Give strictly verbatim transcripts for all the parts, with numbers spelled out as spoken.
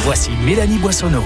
Voici Mélanie Boissonneau.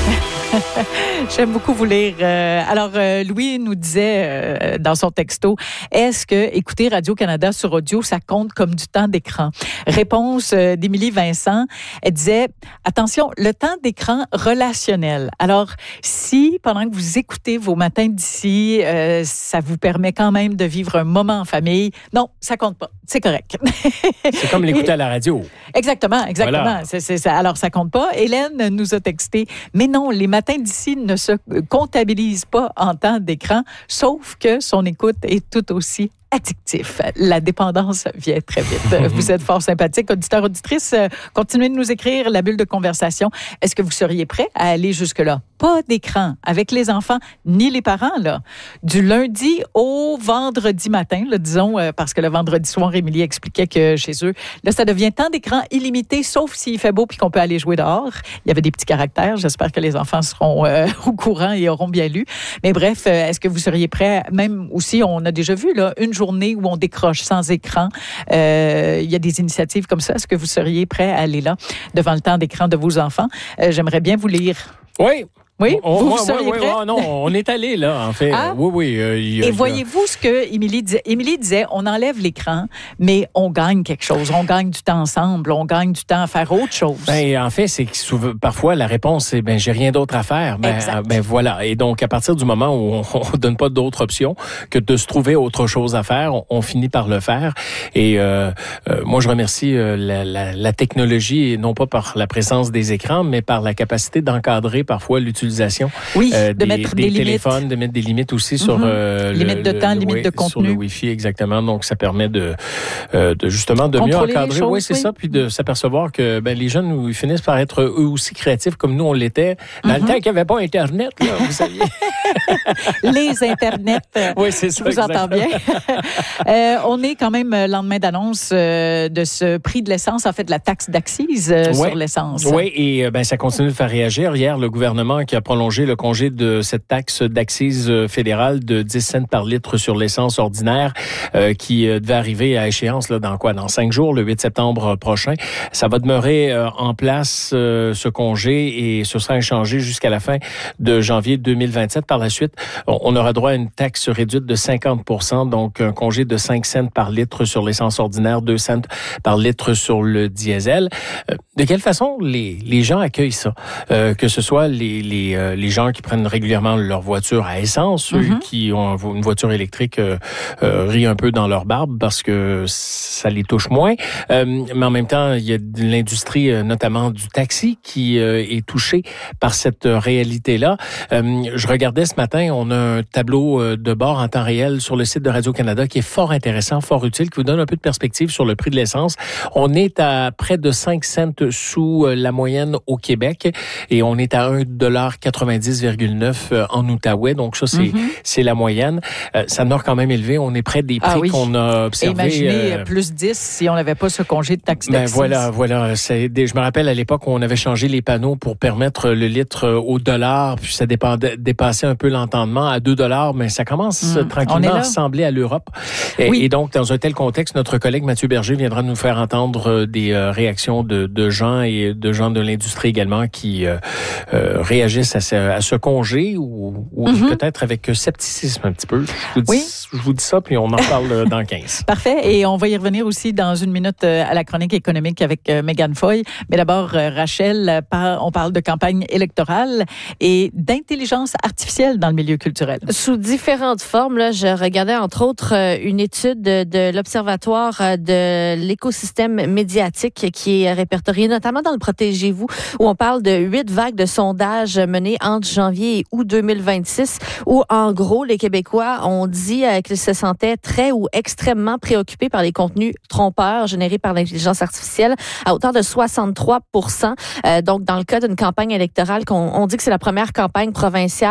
J'aime beaucoup vous lire. Euh, alors, euh, Louis nous disait euh, dans son texto, est-ce que écouter Radio-Canada sur audio, ça compte comme du temps d'écran? Réponse euh, d'Émilie Vincent, elle disait, attention, le temps d'écran relationnel. Alors, si pendant que vous écoutez vos matins d'ici, euh, ça vous permet quand même de vivre un moment en famille, non, ça compte pas. C'est correct. C'est comme l'écouter à la radio. Exactement, exactement. Voilà. C'est, c'est ça. Alors, ça compte pas. Hélène nous a texté, mais non, les matins d'ici ne se comptabilisent pas en temps d'écran, sauf que son écoute est tout aussi addictif. La dépendance vient très vite. Vous êtes fort sympathique. Auditeur, auditrice, continuez de nous écrire la bulle de conversation. Est-ce que vous seriez prêt à aller jusque-là? Pas d'écran avec les enfants ni les parents, là. Du lundi au vendredi matin, là, disons, euh, parce que le vendredi soir, Émilie expliquait que chez eux, là, ça devient temps d'écran illimité, sauf s'il fait beau puis qu'on peut aller jouer dehors. Il y avait des petits caractères. J'espère que les enfants seront euh, au courant et auront bien lu. Mais bref, euh, est-ce que vous seriez prêt, même aussi, on a déjà vu, là, une journée où on décroche sans écran. Euh, il y a des initiatives comme ça. Est-ce que vous seriez prêt à aller là, devant le temps d'écran de vos enfants? Euh, j'aimerais bien vous lire. Oui. Oui, on, vous, moi, vous seriez oui, prêt? oui, non, on est allé là, en fait. Ah? Oui, oui. Euh, y a, Et y a... voyez-vous ce que Émilie disait? Émilie disait, on enlève l'écran, mais on gagne quelque chose. On gagne du temps ensemble. On gagne du temps à faire autre chose. Ben, en fait, c'est que souvent, parfois, la réponse, c'est, ben, j'ai rien d'autre à faire. Ben, Exact. ben, voilà. Et donc, à partir du moment où on, on donne pas d'autre option que de se trouver autre chose à faire, on, on finit par le faire. Et, euh, euh, moi, je remercie euh, la, la, la technologie, et non pas par la présence des écrans, mais par la capacité d'encadrer parfois l'utilisation. Oui, Euh, de des, mettre des des téléphones, limites. de mettre des limites aussi sur Mm-hmm. euh, limite le, de temps, le, limite oui, de contenu. sur le Wi-Fi, exactement. Donc, ça permet de, euh, de justement de Contrôler mieux encadrer. les choses, Oui, c'est oui. ça. Puis de s'apercevoir que ben, les jeunes ils finissent par être eux aussi créatifs comme nous on l'était dans Mm-hmm. le temps qu'il n'y avait pas Internet. Là, vous saviez. Les Internets. Oui, c'est ça. Je vous entends bien. euh, on est quand même lendemain d'annonce euh, de ce prix de l'essence, en fait, de la taxe d'accise euh, Ouais. sur l'essence. Oui, et euh, ben ça continue de faire réagir. Hier, le gouvernement qui a prolongé le congé de cette taxe d'accise fédérale de dix cents par litre sur l'essence ordinaire euh, qui euh, devait arriver à échéance là dans quoi? Dans cinq jours, le huit septembre prochain. Ça va demeurer euh, en place euh, ce congé et ce sera échangé jusqu'à la fin de janvier deux mille vingt-sept. Par la suite, on, on aura droit à une taxe réduite de cinquante pour cent, donc un congé de cinq cents par litre sur l'essence ordinaire, deux cents par litre sur le diesel. Euh, de quelle façon les, les gens accueillent ça? Euh, que ce soit les, les, euh, les gens qui prennent régulièrement leur voiture à essence, ceux Mm-hmm. qui ont une voiture électrique euh, euh, rient un peu dans leur barbe parce que ça les touche moins. Euh, mais en même temps, il y a de l'industrie, euh, notamment du taxi, qui euh, est touchée par cette euh, réalité-là. Euh, je regardais ce matin, on a un tableau euh, de bord en temps réel sur le site de Radio-Canada qui est fort intéressant, fort utile, qui vous donne un peu de perspective sur le prix de l'essence. On est à près de cinq cents sous euh, la moyenne au Québec et on est à un dollar quatre-vingt-dix virgule neuf euh, en Outaouais. Donc ça, c'est Mm-hmm. c'est la moyenne. Euh, ça demeure quand même élevé. On est près des prix Ah oui. qu'on a Et observés. imaginez euh, plus dix si on n'avait pas ce congé de taxe ben d'accise. voilà, voilà. C'est des, je me rappelle à l'époque où on avait changé les panneaux pour permettre le litre au dollar, puis ça dépendait, dépassait un peu l'entendement à deux dollars, mais ça commence Mmh, on est tranquillement là. à ressembler à l'Europe. Et, Oui. et donc, dans un tel contexte, notre collègue Mathieu Berger viendra nous faire entendre euh, des euh, réactions de, de gens et de gens de l'industrie également qui euh, euh, réagissent à ce, à ce congé ou, ou Mmh. peut-être avec scepticisme un petit peu. Je vous dis, Oui. je vous dis ça, puis on en parle dans quinze. Parfait. Et on va y revenir aussi dans une minute euh, à la chronique économique avec euh, Mégane Foy. Mais d'abord, euh, Rachel, euh, par, on parle de campagne électorale et d'intelligence artificielle dans le milieu culturel. Sous différentes formes, là, je regardais entre autres euh, une étude de, de l'Observatoire euh, de l'écosystème médiatique qui est répertorié notamment dans le Protégez-vous, où on parle de huit vagues de sondages menés entre janvier et août deux mille vingt-six, où en gros, les Québécois ont dit euh, qu'ils se sentaient très ou extrêmement préoccupés par les contenus trompeurs générés par l'intelligence artificielle à hauteur de soixante-trois pour cent. Euh, donc, dans le cas d'une campagne électorale, qu'on, on dit que c'est la première campagne provinciale